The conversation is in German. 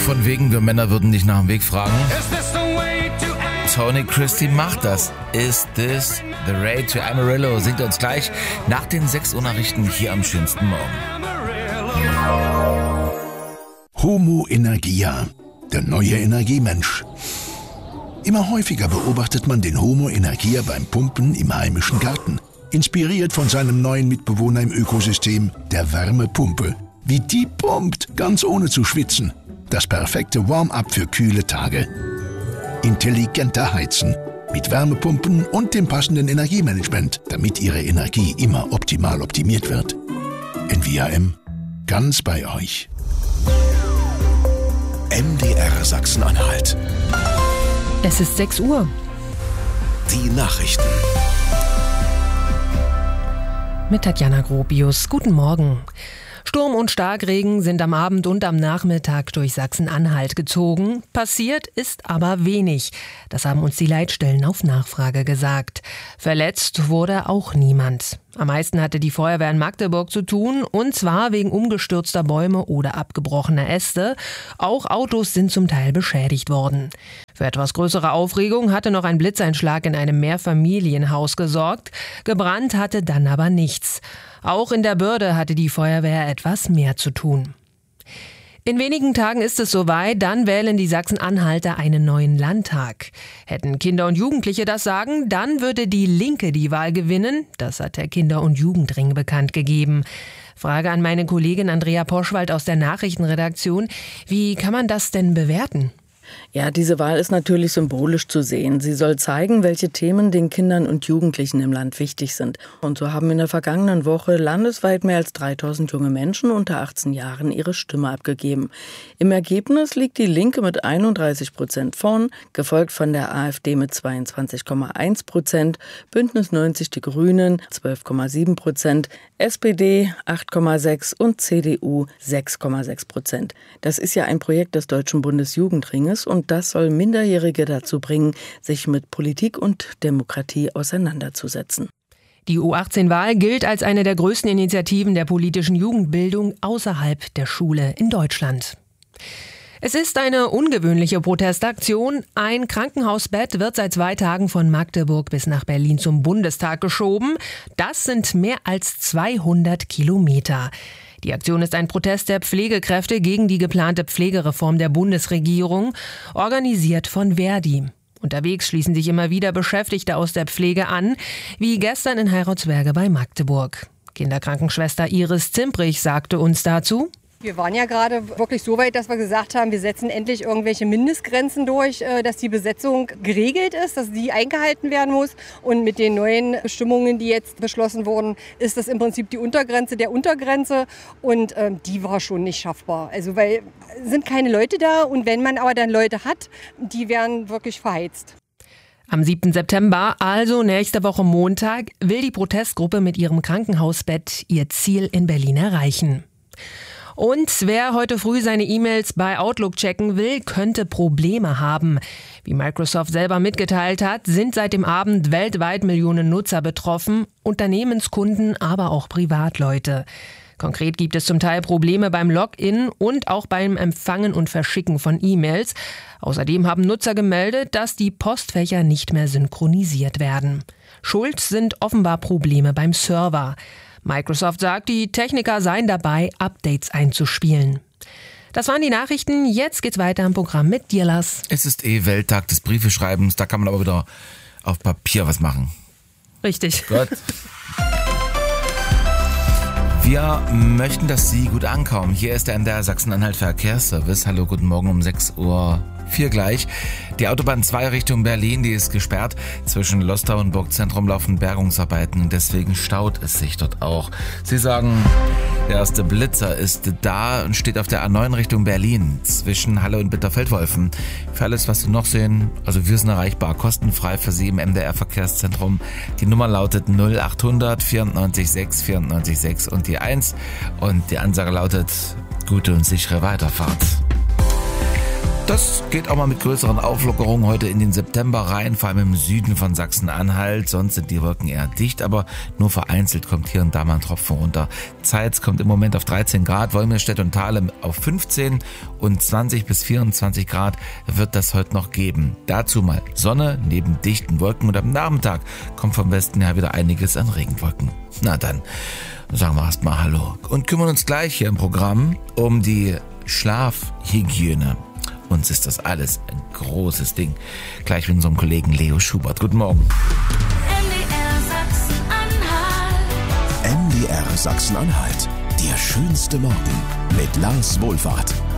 Von wegen, wir Männer würden nicht nach dem Weg fragen. Tony Christie macht das. Is this the way to Amarillo? Singt uns gleich nach den 6 Uhr Nachrichten hier am schönsten Morgen. Homo Energia, der neue Energiemensch. Immer häufiger beobachtet man den Homo Energia beim Pumpen im heimischen Garten. Inspiriert von seinem neuen Mitbewohner im Ökosystem, der Wärmepumpe. Wie die pumpt, ganz ohne zu schwitzen. Das perfekte Warm-up für kühle Tage. Intelligenter Heizen. Mit Wärmepumpen und dem passenden Energiemanagement, damit Ihre Energie immer optimal optimiert wird. NVAM, ganz bei euch. MDR Sachsen-Anhalt. Es ist 6 Uhr. Die Nachrichten. Mit Tatjana Gropius. Guten Morgen. Sturm und Starkregen sind am Abend und am Nachmittag durch Sachsen-Anhalt gezogen. Passiert ist aber wenig. Das haben uns die Leitstellen auf Nachfrage gesagt. Verletzt wurde auch niemand. Am meisten hatte die Feuerwehr in Magdeburg zu tun, und zwar wegen umgestürzter Bäume oder abgebrochener Äste. Auch Autos sind zum Teil beschädigt worden. Für etwas größere Aufregung hatte noch ein Blitzeinschlag in einem Mehrfamilienhaus gesorgt. Gebrannt hatte dann aber nichts. Auch in der Börde hatte die Feuerwehr etwas mehr zu tun. In wenigen Tagen ist es soweit, dann wählen die Sachsen-Anhalter einen neuen Landtag. Hätten Kinder und Jugendliche das Sagen, dann würde die Linke die Wahl gewinnen. Das hat der Kinder- und Jugendring bekannt gegeben. Frage an meine Kollegin Andrea Poschwald aus der Nachrichtenredaktion. Wie kann man das denn bewerten? Ja, diese Wahl ist natürlich symbolisch zu sehen. Sie soll zeigen, welche Themen den Kindern und Jugendlichen im Land wichtig sind. Und so haben in der vergangenen Woche landesweit mehr als 3000 junge Menschen unter 18 Jahren ihre Stimme abgegeben. Im Ergebnis liegt die Linke mit 31% vorn, gefolgt von der AfD mit 22,1%, Bündnis 90 Die Grünen 12,7%, SPD 8,6% und CDU 6,6%. Das ist ja ein Projekt des Deutschen Bundesjugendringes, und das soll Minderjährige dazu bringen, sich mit Politik und Demokratie auseinanderzusetzen. Die U18-Wahl gilt als eine der größten Initiativen der politischen Jugendbildung außerhalb der Schule in Deutschland. Es ist eine ungewöhnliche Protestaktion. Ein Krankenhausbett wird seit 2 Tagen von Magdeburg bis nach Berlin zum Bundestag geschoben. Das sind mehr als 200 Kilometer. Die Aktion ist ein Protest der Pflegekräfte gegen die geplante Pflegereform der Bundesregierung, organisiert von Verdi. Unterwegs schließen sich immer wieder Beschäftigte aus der Pflege an, wie gestern in Heiratsberge bei Magdeburg. Kinderkrankenschwester Iris Zimprich sagte uns dazu: Wir waren ja gerade wirklich so weit, dass wir gesagt haben, wir setzen endlich irgendwelche Mindestgrenzen durch, dass die Besetzung geregelt ist, dass die eingehalten werden muss. Und mit den neuen Bestimmungen, die jetzt beschlossen wurden, ist das im Prinzip die Untergrenze der Untergrenze. Und die war schon nicht schaffbar. Also weil sind keine Leute da, und wenn man aber dann Leute hat, die werden wirklich verheizt. Am 7. September, also nächste Woche Montag, will die Protestgruppe mit ihrem Krankenhausbett ihr Ziel in Berlin erreichen. Und wer heute früh seine E-Mails bei Outlook checken will, könnte Probleme haben. Wie Microsoft selber mitgeteilt hat, sind seit dem Abend weltweit Millionen Nutzer betroffen, Unternehmenskunden, aber auch Privatleute. Konkret gibt es zum Teil Probleme beim Login und auch beim Empfangen und Verschicken von E-Mails. Außerdem haben Nutzer gemeldet, dass die Postfächer nicht mehr synchronisiert werden. Schuld sind offenbar Probleme beim Server. Microsoft sagt, die Techniker seien dabei, Updates einzuspielen. Das waren die Nachrichten. Jetzt geht's weiter im Programm mit dir, Lars. Es ist Welttag des Briefeschreibens. Da kann man aber wieder auf Papier was machen. Richtig. Gut. Wir möchten, dass Sie gut ankommen. Hier ist der MDR Sachsen-Anhalt Verkehrsservice. Hallo, guten Morgen um 6:04 Uhr gleich. Die Autobahn 2 Richtung Berlin, die ist gesperrt. Zwischen Lostau und Burgzentrum laufen Bergungsarbeiten und deswegen staut es sich dort auch. Sie sagen, der erste Blitzer ist da und steht auf der A9 Richtung Berlin zwischen Halle und Bitterfeld-Wolfen. Für alles, was Sie noch sehen, also wir sind erreichbar, kostenfrei für Sie im MDR Verkehrszentrum. Die Nummer lautet 0800 94 6 94 6 und die 1 und die Ansage lautet gute und sichere Weiterfahrt. Das geht auch mal mit größeren Auflockerungen heute in den September rein, vor allem im Süden von Sachsen-Anhalt. Sonst sind die Wolken eher dicht, aber nur vereinzelt kommt hier und da mal ein Tropfen runter. Zeitz kommt im Moment auf 13 Grad, Wolmirstedt und Thale auf 15 und 20 bis 24 Grad wird das heute noch geben. Dazu mal Sonne neben dichten Wolken und am Nachmittag kommt vom Westen her wieder einiges an Regenwolken. Na dann, sagen wir erstmal Hallo und kümmern uns gleich hier im Programm um die Schlafhygiene. Uns ist das alles ein großes Ding. Gleich mit unserem Kollegen Leo Schubert. Guten Morgen. MDR Sachsen-Anhalt. Der schönste Morgen mit Lars Wohlfahrt.